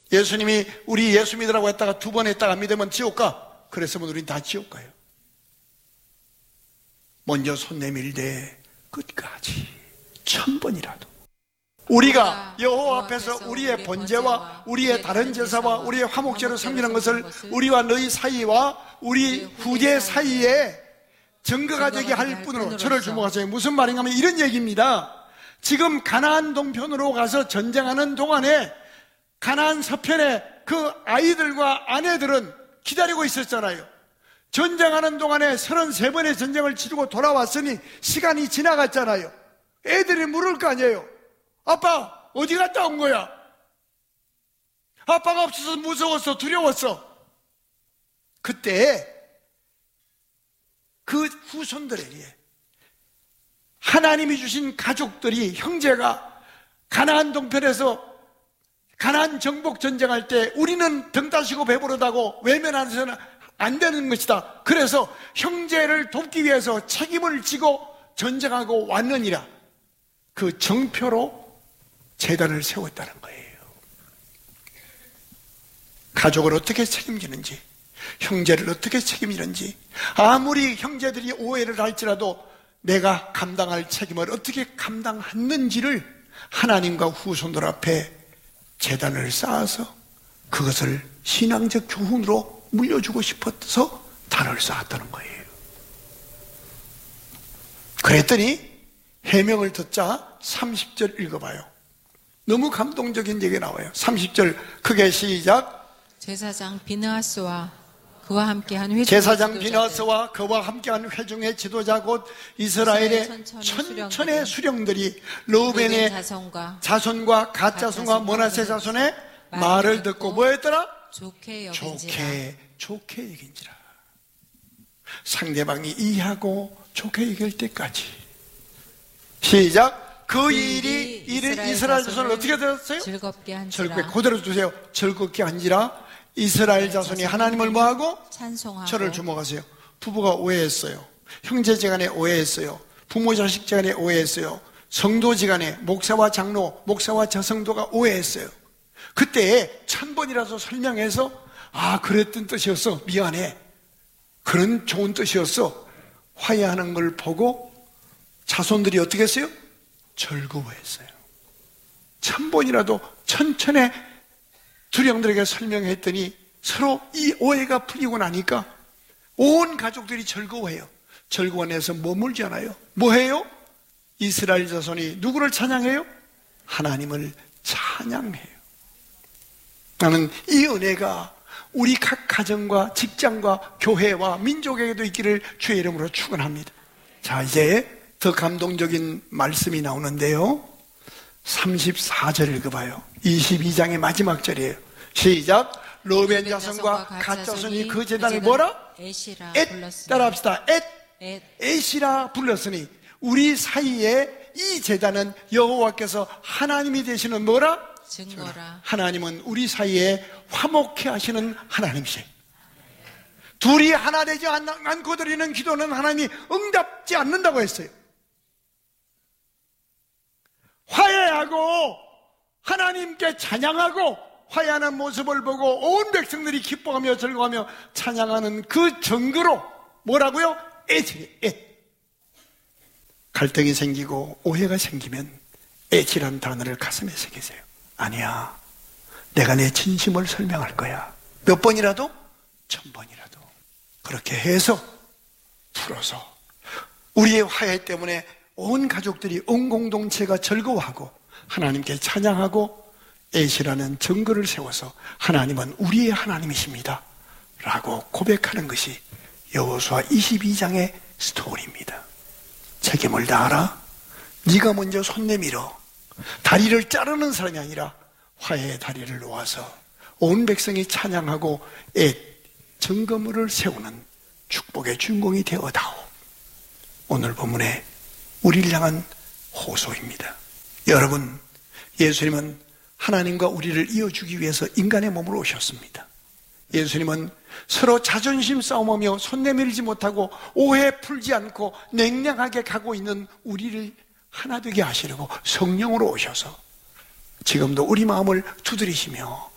예수님이 우리 예수 믿으라고 했다가 2번 했다가 안 믿으면 지옥 가. 그랬으면 우린 다 지옥 가요. 먼저 손 내밀되 끝까지 1000번이라도 우리가 여호와 앞에서 우리의 번제와 우리의 다른 제사와 우리의 화목제로 섬기는 것을 우리와 너희 사이와 우리 후대 사이에 증거가 되게 할 뿐으로 저를 주목하세요. 무슨 말인가 하면 이런 얘기입니다. 지금 가나안 동편으로 가서 전쟁하는 동안에 가나안 서편에 그 아이들과 아내들은 기다리고 있었잖아요. 전쟁하는 동안에 33번의 전쟁을 치르고 돌아왔으니 시간이 지나갔잖아요. 애들이 물을 거 아니에요. 아빠 어디 갔다 온 거야? 아빠가 없어서 무서웠어, 두려웠어. 그때 그 후손들에게 하나님이 주신 가족들이, 형제가 가나안 동편에서 가나안 정복 전쟁할 때 우리는 등 따시고 배부르다고 외면해서는 안 되는 것이다. 그래서 형제를 돕기 위해서 책임을 지고 전쟁하고 왔느니라. 그 정표로 제단을 세웠다는 거예요. 가족을 어떻게 책임지는지, 형제를 어떻게 책임지는지, 아무리 형제들이 오해를 할지라도 내가 감당할 책임을 어떻게 감당했는지를 하나님과 후손들 앞에 제단을 쌓아서 그것을 신앙적 교훈으로 물려주고 싶어서 단을 쌓았다는 거예요. 그랬더니 해명을 듣자 30절 읽어봐요. 너무 감동적인 얘기 나와요. 30절 크게 시작. 제사장 비느하스와 그와 함께한 회중의 제사장 비느하스와 그와 함께한 회중의 지도자 곧 이스라엘의 천천의 수령들이 르우벤의 자손과 갓 자손과 므낫세 자손의 말을 듣고 뭐였더라? 좋게 여긴지라. 좋게 여긴지라. 상대방이 이해하고 좋게 여길 때까지. 시작. 그 일이 이스라엘 자손을 어떻게 되었어요? 즐겁게 한지라. 그대로 두세요. 즐겁게 한지라. 이스라엘 자손이 하나님을 뭐하고? 찬송하고. 저를 주목하세요. 부부가 오해했어요. 형제지간에 오해했어요. 부모 자식지간에 오해했어요. 성도지간에 목사와 장로, 목사와 저성도가 오해했어요. 그때 1000번이라도 설명해서 그랬던 뜻이었어, 미안해, 그런 좋은 뜻이었어, 화해하는 걸 보고 자손들이 어떻게 했어요? 즐거워했어요. 1000번이라도 천천히 두령들에게 설명했더니 서로 이 오해가 풀리고 나니까 온 가족들이 즐거워해요. 즐거워해서 머물잖아요. 뭐해요? 이스라엘 자손이 누구를 찬양해요? 하나님을 찬양해요. 나는 이 은혜가 우리 각 가정과 직장과 교회와 민족에게도 있기를 주의 이름으로 축원합니다. 자, 이제 더 감동적인 말씀이 나오는데요, 34절 읽어봐요. 22장의 마지막 절이에요. 시작. 르우벤 자손과 갓 자손이 그 제단을 뭐라? 에시라 따라합시다. 에시라 불렀으니 우리 사이에 이 제단은 여호와께서 하나님이 되시는 뭐라? 증거라. 하나님은 우리 사이에 화목케 하시는 하나님이세요. 둘이 하나 되지 않고 드리는 기도는 하나님이 응답지 않는다고 했어요. 화해하고 하나님께 찬양하고 화해하는 모습을 보고 온 백성들이 기뻐하며 즐거워하며 찬양하는 그 증거로 뭐라고요? 갈등이 생기고 오해가 생기면 애지란 단어를 가슴에 새기세요. 아니야, 내가 내 진심을 설명할 거야. 몇 번이라도? 1000번이라도. 그렇게 해서 풀어서 우리의 화해 때문에 온 가족들이, 온 공동체가 즐거워하고 하나님께 찬양하고 에시라는 증거를 세워서 하나님은 우리의 하나님이십니다 라고 고백하는 것이 여호수아 22장의 스토리입니다. 책임을 다하라. 네가 먼저 손 내밀어. 다리를 자르는 사람이 아니라 화해의 다리를 놓아서 온 백성이 찬양하고 증거물을 세우는 축복의 주인공이 되어다오. 오늘 본문에 우리를 향한 호소입니다. 여러분, 예수님은 하나님과 우리를 이어주기 위해서 인간의 몸으로 오셨습니다. 예수님은 서로 자존심 싸움하며 손 내밀지 못하고 오해 풀지 않고 냉랭하게 가고 있는 우리를 하나 되게 하시려고 성령으로 오셔서 지금도 우리 마음을 두드리시며